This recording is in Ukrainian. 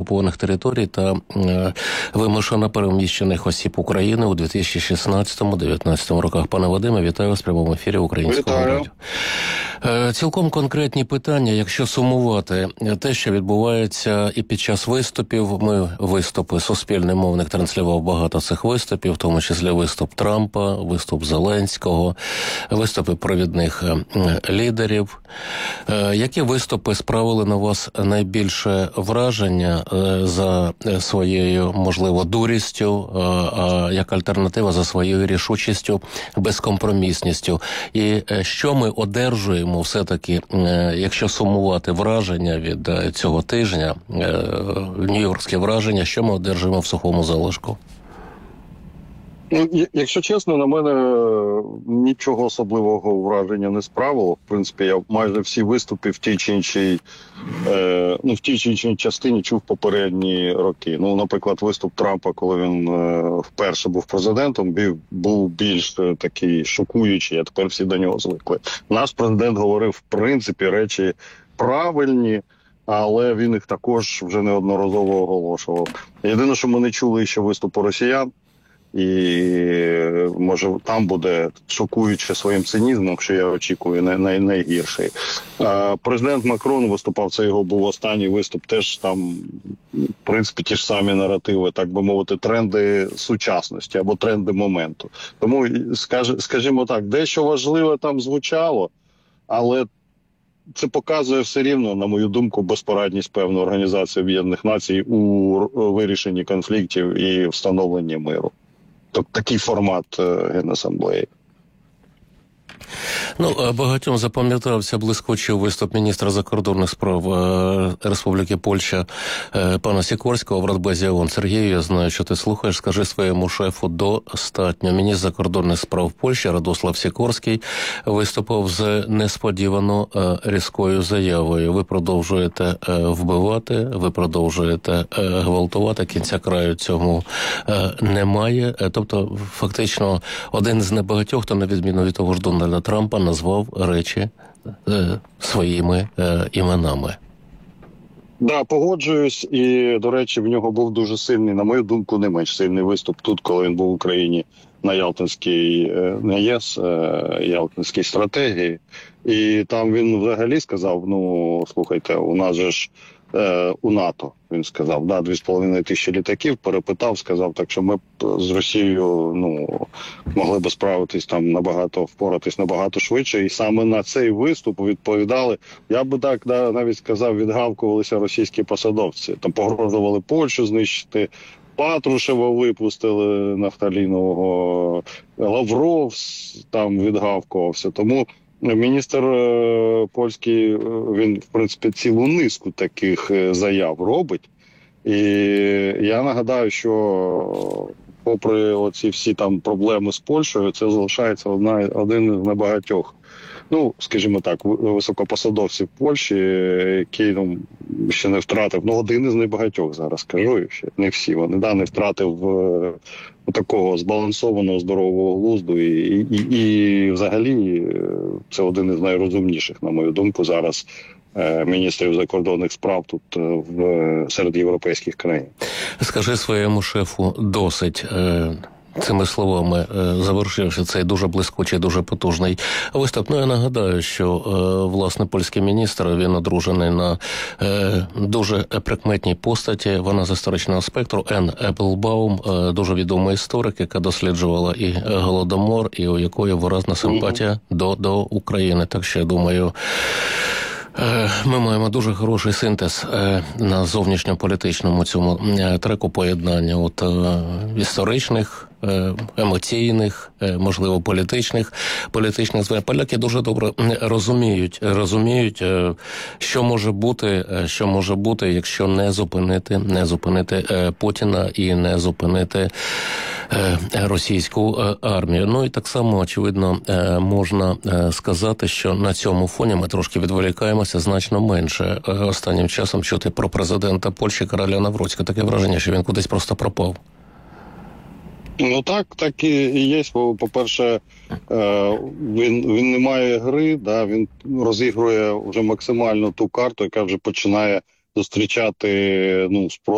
окупованих територій та вимушено переміщених осіб України у 2016-2019 роках. Пане Вадиме, вітаю вас в прямому ефірі Українського радіо. Цілком конкретні питання, якщо сумувати те, що відбувається і під час виступів. Ми виступи суспільний мовник транслював багато цих виступів, в тому числі виступ Трампа, виступ Зеленського, виступи провідних лідерів. Які виступи справили на вас найбільше враження за своєю, можливо, дурістю, а як альтернатива за своєю рішучістю, безкомпромісністю? І що ми одержуємо все-таки, якщо сумувати враження від цього тижня, нью-йоркське враження, що ми одержуємо в сухому залишку? Якщо чесно, на мене нічого особливого враження не справило. В принципі, я майже всі виступи в тій чи іншій частині чув попередні роки. Наприклад, виступ Трампа, коли він вперше був президентом, був більш такий шокуючий, а тепер всі до нього звикли. Наш президент говорив, в принципі, речі правильні, але він їх також вже неодноразово оголошував. Єдине, що ми не чули ще виступу росіян, і може там буде шокуюче своїм цинізмом, що я очікую, найгірший. Президент Макрон виступав, це його був останній виступ, теж там, в принципі, ті ж самі наративи, так би мовити, тренди сучасності або тренди моменту. Тому, скажімо так, дещо важливе там звучало, але це показує все рівно, на мою думку, безпорадність певної Організації Об'єднаних Націй у вирішенні конфліктів і встановленні миру. Тобто такий формат Генасамблеї. Багатьом запам'ятався блискучий виступ міністра закордонних справ Республіки Польща пана Сікорського в Радбезі ООН. Сергію, я знаю, що ти слухаєш, скажи своєму шефу достатньо. Міністр закордонних справ Польщі Радослав Сікорський виступив з несподівано різкою заявою. Ви продовжуєте вбивати, ви продовжуєте гвалтувати, кінця краю цьому немає. Тобто, фактично, один з небагатьох, хто на відміну від того ж Дональда Трампа, назвав речі своїми іменами. Да, погоджуюсь. І, до речі, в нього був дуже сильний, на мою думку, не менш сильний виступ тут, коли він був в Україні на Ялтинській, на ЄС, Ялтинській стратегії. І там він взагалі сказав, слухайте, у нас же ж у НАТО, він сказав, 2,5 тисячі літаків, перепитав, сказав, так що ми б з Росією могли б впоратись набагато швидше. І саме на цей виступ відповідали, я би так навіть сказав, відгавкувалися російські посадовці. Там погрожували Польщу знищити, Патрушева випустили нафталінового, Лавров там відгавкувався. Тому міністр польський, він, в принципі, цілу низку таких заяв робить. І я нагадаю, що попри оці всі там проблеми з Польщею, це залишається один з небагатьох, скажімо так, високопосадовців Польщі, який ще не втратив, один із небагатьох зараз скажу, ще не всі, вони не втратив такого збалансованого, здорового глузду і взагалі це один із найрозумніших, на мою думку, зараз міністрів закордонних справ тут серед європейських країн. Скажи своєму шефу досить. Цими словами завершився цей дуже блискучий, дуже потужний виступ. Я нагадаю, що, власне, польський міністр, він одружений на дуже прикметній постаті, вона з історичного спектру, Енн Еплбаум, дуже відома історик, яка досліджувала і Голодомор, і у якої виразна симпатія до України. Так що, я думаю, ми маємо дуже хороший синтез на зовнішньополітичному цьому треку поєднання історичних, емоційних, можливо, політичних звань. Поляки дуже добре розуміють, що може бути, якщо не зупинити Путіна і не зупинити російську армію. І так само, очевидно, можна сказати, що на цьому фоні ми трошки відволікаємося значно менше останнім часом чути про президента Польщі Кароля Навроцького. Таке враження, що він кудись просто пропав. Так і є. По-перше, він не має гри, він розігрує вже максимально ту карту, яка вже починає зустрічати